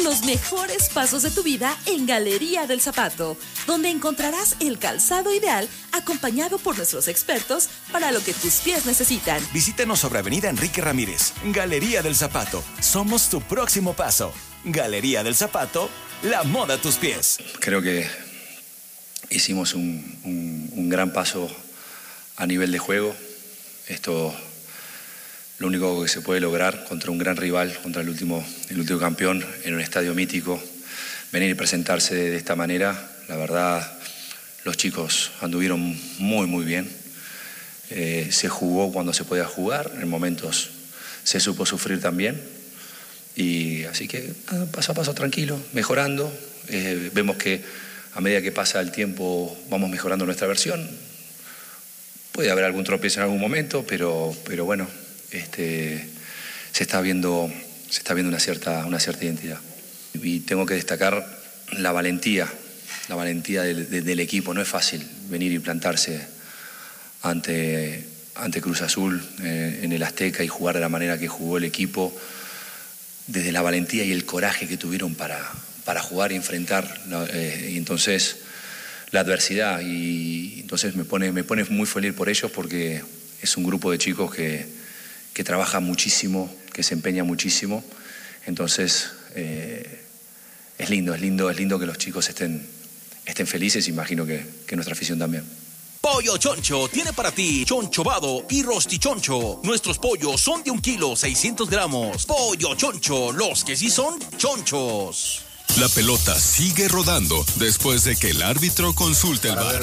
los mejores pasos de tu vida en Galería del Zapato, donde encontrarás el calzado ideal acompañado por nuestros expertos para lo que tus pies necesitan. Visítanos sobre Avenida Enrique Ramírez. Galería del Zapato. Somos tu próximo paso. Galería del Zapato, la moda a tus pies. Creo que hicimos un gran paso a nivel de juego. Esto lo único que se puede lograr contra un gran rival, contra el último campeón, en un estadio mítico. Venir y presentarse de esta manera, la verdad, los chicos anduvieron muy bien. Se jugó cuando se podía jugar, en momentos se supo sufrir también. Y así que paso a paso, tranquilo, mejorando. Vemos que a medida que pasa el tiempo vamos mejorando nuestra versión. Puede haber algún tropiezo en algún momento, pero bueno, se está viendo una cierta identidad. Y tengo que destacar la valentía del equipo. No es fácil venir y plantarse ante Cruz Azul en el Azteca y jugar de la manera que jugó el equipo, desde la valentía y el coraje que tuvieron para jugar y enfrentar y entonces la adversidad, y entonces me pone muy feliz por ellos, porque es un grupo de chicos que trabaja muchísimo, que se empeña muchísimo. Entonces es lindo que los chicos estén felices. Imagino que nuestra afición también. Pollo Choncho tiene para ti chonchobado y rostichoncho. Nuestros pollos son de 1 kilo 600 gramos. Pollo Choncho, los que sí son chonchos. La pelota sigue rodando después de que el árbitro consulte el VAR.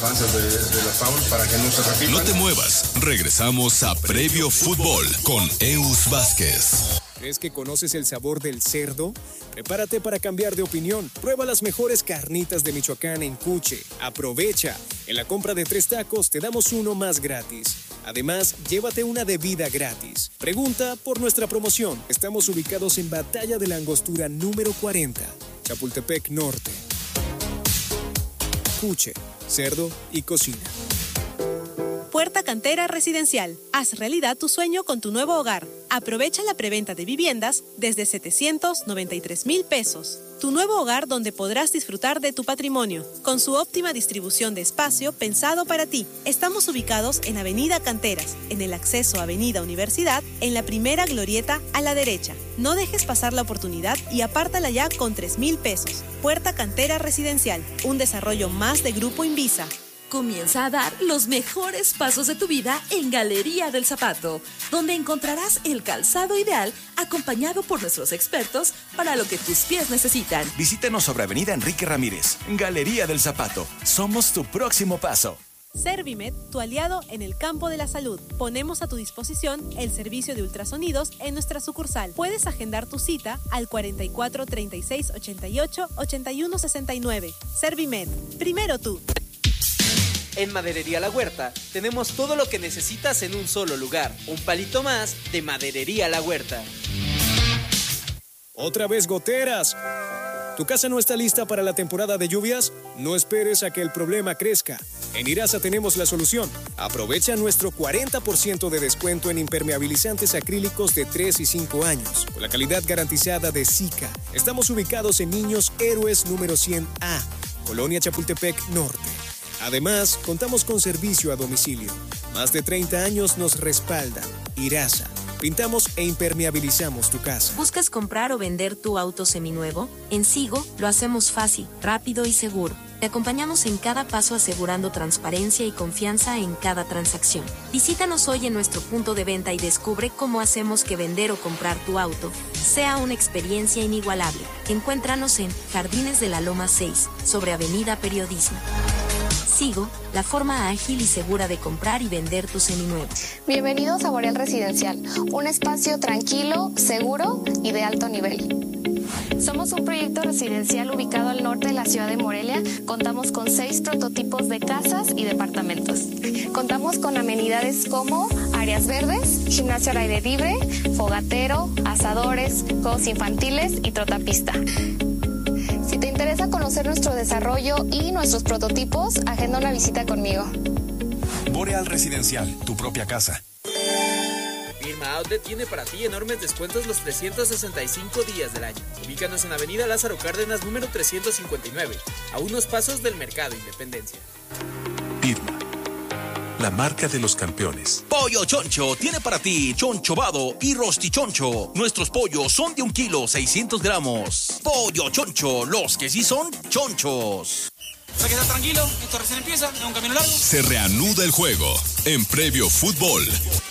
No te muevas, regresamos a Previo Fútbol con Eus Vázquez. ¿Crees que conoces el sabor del cerdo? Prepárate para cambiar de opinión. Prueba las mejores carnitas de Michoacán en Cuche. Aprovecha. En la compra de 3 tacos te damos uno más gratis. Además, llévate una bebida gratis. Pregunta por nuestra promoción. Estamos ubicados en Batalla de la Angostura número 40, Chapultepec Norte. Cuche, cerdo y cocina. Puerta Cantera Residencial. Haz realidad tu sueño con tu nuevo hogar. Aprovecha la preventa de viviendas desde 793,000 pesos. Tu nuevo hogar donde podrás disfrutar de tu patrimonio, con su óptima distribución de espacio pensado para ti. Estamos ubicados en Avenida Canteras, en el acceso a Avenida Universidad, en la primera glorieta a la derecha. No dejes pasar la oportunidad y apártala ya con 3,000 pesos. Puerta Cantera Residencial, un desarrollo más de Grupo Invisa. Comienza a dar los mejores pasos de tu vida en Galería del Zapato, donde encontrarás el calzado ideal acompañado por nuestros expertos para lo que tus pies necesitan. Visítanos sobre Avenida Enrique Ramírez. Galería del Zapato. Somos tu próximo paso. Servimed, tu aliado en el campo de la salud. Ponemos a tu disposición el servicio de ultrasonidos en nuestra sucursal. Puedes agendar tu cita al 44 36 88 81 69. Servimed, primero tú. En Maderería La Huerta tenemos todo lo que necesitas en un solo lugar. Un palito más de Maderería La Huerta. Otra vez goteras. ¿Tu casa no está lista para la temporada de lluvias? No esperes a que el problema crezca. En Irasa tenemos la solución. Aprovecha nuestro 40% de descuento en impermeabilizantes acrílicos de 3 y 5 años, con la calidad garantizada de Sika. Estamos ubicados en Niños Héroes número 100A, Colonia Chapultepec Norte. Además, contamos con servicio a domicilio. Más de 30 años nos respaldan. Irasa. Pintamos e impermeabilizamos tu casa. ¿Buscas comprar o vender tu auto seminuevo? En Sigo lo hacemos fácil, rápido y seguro. Te acompañamos en cada paso asegurando transparencia y confianza en cada transacción. Visítanos hoy en nuestro punto de venta y descubre cómo hacemos que vender o comprar tu auto sea una experiencia inigualable. Encuéntranos en Jardines de la Loma 6, sobre Avenida Periodismo. Sigo, la forma ágil y segura de comprar y vender tu seminuevo. Bienvenidos a Boreal Residencial, un espacio tranquilo, seguro y de alto nivel. Somos un proyecto residencial ubicado al norte de la ciudad de Morelia. Contamos con 6 prototipos de casas y departamentos. Contamos con amenidades como áreas verdes, gimnasio al aire libre, fogatero, asadores, juegos infantiles y trotapista. Si te interesa conocer nuestro desarrollo y nuestros prototipos, agenda una visita conmigo. Boreal Residencial, tu propia casa. Irma Outlet tiene para ti enormes descuentos los 365 días del año. Ubícanos en Avenida Lázaro Cárdenas, número 359, a unos pasos del Mercado Independencia. Irma, la marca de los campeones. Pollo Choncho tiene para ti chonchobado y rostichoncho. Nuestros pollos son de 1 kilo 600 gramos. Pollo Choncho, los que sí son chonchos. Para que estar tranquilo, esto recién empieza, es un camino largo. Se reanuda el juego en Previo Fútbol.